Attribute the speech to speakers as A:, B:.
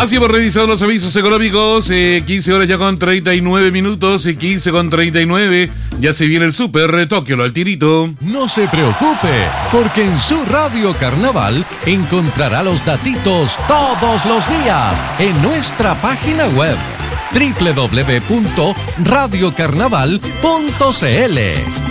A: Así hemos revisado los avisos económicos, 15 horas ya con 39 minutos, 15 con 39, ya se viene el Super, tóquelo al tirito.
B: No se preocupe, porque en su Radio Carnaval encontrará los datitos todos los días en nuestra página web www.radiocarnaval.cl.